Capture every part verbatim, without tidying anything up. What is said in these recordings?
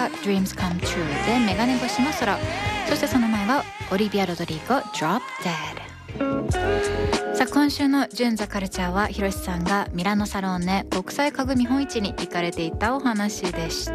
は Dreams Come True でメガネ越しの空、そしてその前はオリビア・ロドリゴ Drop Dead。 さあ今週の純ザカルチャーはひろしさんがミラノサローネ国際家具見本市に行かれていたお話でした。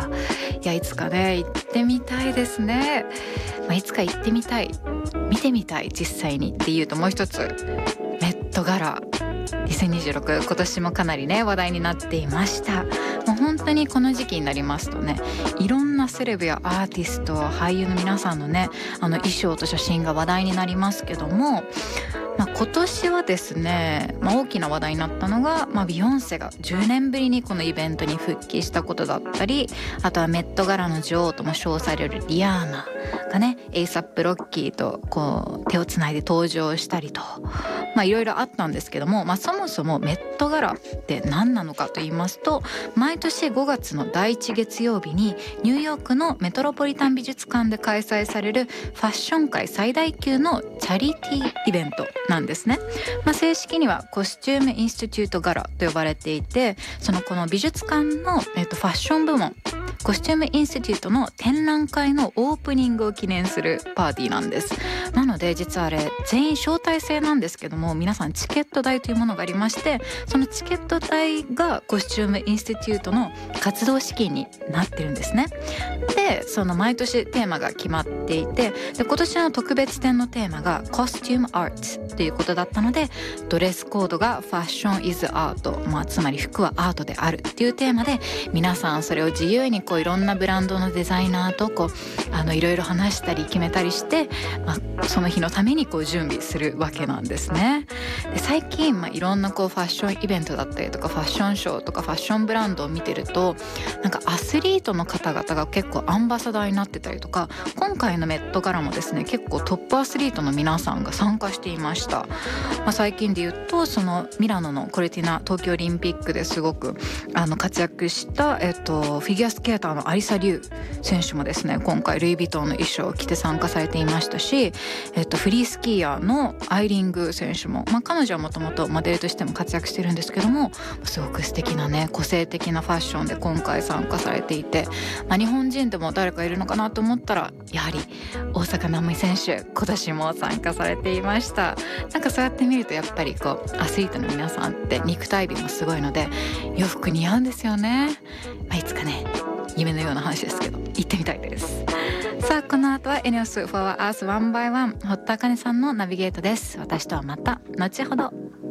いやいつかね行ってみたいですね、まあ、いつか行ってみたい、見てみたい実際にっていうと、もう一つメットガラにせんにじゅうろく、今年もかなりね話題になっていました。もう本当にこの時期になりますとね、いろんなセレブやアーティスト、俳優の皆さんのねあの衣装と写真が話題になりますけども、まあ、今年はですね、まあ、大きな話題になったのが、まあ、ビヨンセがじゅうねんぶりにこのイベントに復帰したことだったり、あとはメットガラの女王とも称されるリアーナがねエイサップロッキーとこう手をつないで登場したりと、まあいろいろあったんですけども、まあ、そもそもメットガラって何なのかと言いますと、毎年ごがつのだいいち月曜日にニューヨークのメトロポリタン美術館で開催されるファッション界最大級のチャリティーイベントなんですね。まあ、正式にはコスチュームインスティテュートガラと呼ばれていて、そのこの美術館の、えっと、ファッション部門コスチュームインスティテュートの展覧会のオープニングを記念するパーティーなんです。なので実はあれ全員招待制なんですけども、皆さんチケット代というものがありまして、そのチケット代がコスチュームインスティテュートの活動資金になってるんですね。でその毎年テーマが決まっていて、で今年の特別展のテーマがコスチュームアートということだったので、ドレスコードがファッションイズアート、まあ、つまり服はアートであるっていうテーマで、皆さんそれを自由にこういろんなブランドのデザイナーとこうあのいろいろ話したり決めたりして、まあ、その日のためにこう準備するわけなんですね。で最近、まあ、いろんなこうファッションイベントだったりとかファッションショーとかファッションブランドを見てると、なんかアスリートの方々が結構アンバサダーになってたりとか、今回のメットガラもですね結構トップアスリートの皆さんが参加していました。まあ、最近で言うとそのミラノのコレティナ東京オリンピックですごくあの活躍した、えっと、フィギュアスケーターのアリサ・リュウ選手もですね今回ルイ・ヴィトンの衣装を着て参加されていましたし、えっと、フリースキーヤーのアイリング選手も、まあ、彼女はもともとモデルとしても活躍してるんですけども、すごく素敵なね個性的なファッションで今回参加されていて、まあ、日本人でも誰かいるのかなと思ったらやはり大坂なおみ選手今年も参加されていました。なんかそうやって見るとやっぱりこうアスリートの皆さんって肉体美もすごいので洋服似合うんですよね。まあ、いつかね夢のような話ですけど行ってみたいです。さあこの後はエネオス フォア アースワンバイワン堀田茜さんのナビゲートです。私とはまた後ほど。